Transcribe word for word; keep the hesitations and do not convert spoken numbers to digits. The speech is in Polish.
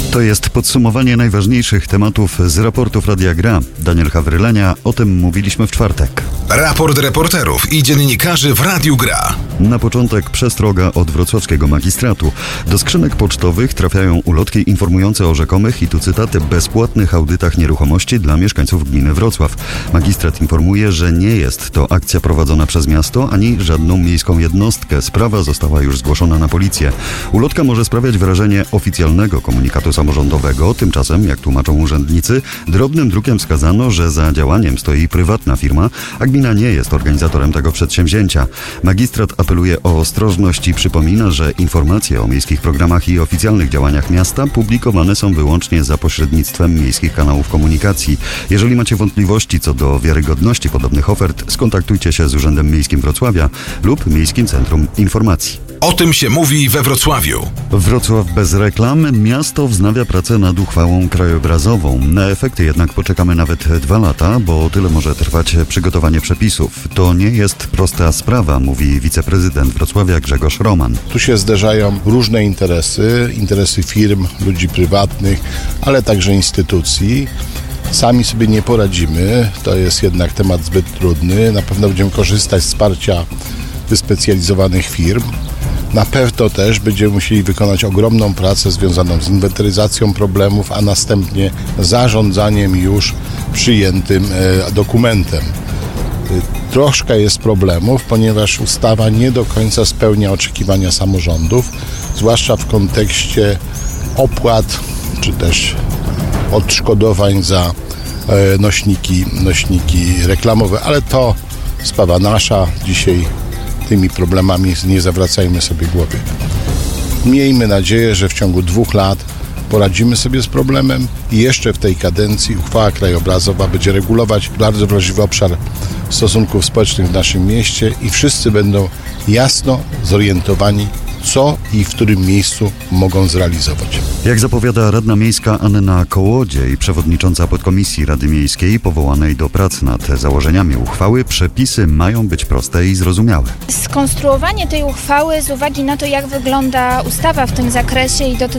To jest podsumowanie najważniejszych tematów z raportów Radia Gra. Daniel Hawrylenia, o tym mówiliśmy w czwartek. Raport reporterów i dziennikarzy w Radiu Gra. Na początek przestroga od wrocławskiego magistratu. Do skrzynek pocztowych trafiają ulotki informujące o rzekomych, i tu cytaty, bezpłatnych audytach nieruchomości dla mieszkańców gminy Wrocław. Magistrat informuje, że nie jest to akcja prowadzona przez miasto ani żadną miejską jednostkę. Sprawa została już zgłoszona na policję. Ulotka może sprawiać wrażenie oficjalnego komunikatu samorządowego. Tymczasem, jak tłumaczą urzędnicy, drobnym drukiem wskazano, że za działaniem stoi prywatna firma, a gmina nie jest organizatorem tego przedsięwzięcia. Magistrat apeluje o ostrożność i przypomina, że informacje o miejskich programach i oficjalnych działaniach miasta publikowane są wyłącznie za pośrednictwem miejskich kanałów komunikacji. Jeżeli macie wątpliwości co do wiarygodności podobnych ofert, skontaktujcie się z Urzędem Miejskim Wrocławia lub Miejskim Centrum Informacji. O tym się mówi we Wrocławiu. Wrocław bez reklam. Miasto wznawia pracę nad uchwałą krajobrazową. Na efekty jednak poczekamy nawet dwa lata, bo tyle może trwać przygotowanie przepisów. To nie jest prosta sprawa, mówi wiceprezydent Wrocławia Grzegorz Roman. Tu się zderzają różne interesy, interesy firm, ludzi prywatnych, ale także instytucji. Sami sobie nie poradzimy, to jest jednak temat zbyt trudny. Na pewno będziemy korzystać z wsparcia wyspecjalizowanych firm. Na pewno też będziemy musieli wykonać ogromną pracę związaną z inwentaryzacją problemów, a następnie zarządzaniem już przyjętym e, dokumentem. E, troszkę jest problemów, ponieważ ustawa nie do końca spełnia oczekiwania samorządów, zwłaszcza w kontekście opłat czy też odszkodowań za e, nośniki, nośniki reklamowe, ale to sprawa nasza. Dzisiaj tymi problemami nie zawracajmy sobie głowy. Miejmy nadzieję, że w ciągu dwóch lat poradzimy sobie z problemem i jeszcze w tej kadencji uchwała krajobrazowa będzie regulować bardzo wrażliwy obszar stosunków społecznych w naszym mieście i wszyscy będą jasno zorientowani, co i w którym miejscu mogą zrealizować. Jak zapowiada radna miejska Anna Kołodziej, przewodnicząca podkomisji Rady Miejskiej powołanej do prac nad założeniami uchwały, przepisy mają być proste i zrozumiałe. Skonstruowanie tej uchwały z uwagi na to, jak wygląda ustawa w tym zakresie i dotycząca